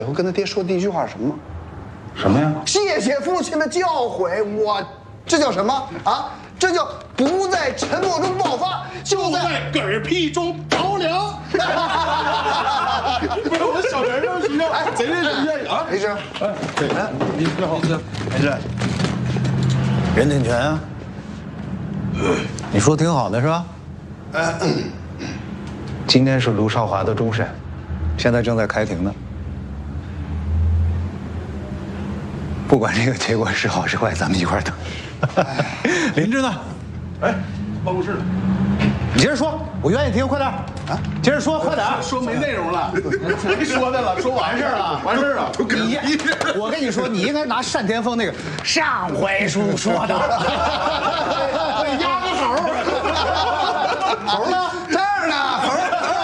以后跟他爹说第一句话是什么吗？ 什么呀？ 谢谢父亲的教诲，这叫什么啊？这叫不在沉默中爆发，就在嗝屁中着凉。不是我小学上学校，哎，贼认真愿意啊！ 没事， 你好， 没事。任天权啊，你说挺好的是吧？今天是卢少华的终审，现在正在开庭呢。不管这个结果是好是坏，咱们一块儿等。林芝呢？ 哎，办公室呢。 你接着说，我愿意听，快点啊！接着说，快点。 说没内容了，没说的了，说完事儿了，完事儿了。 我跟你说，你应该拿单田芳那个上回书说的， 压个猴。 猴呢？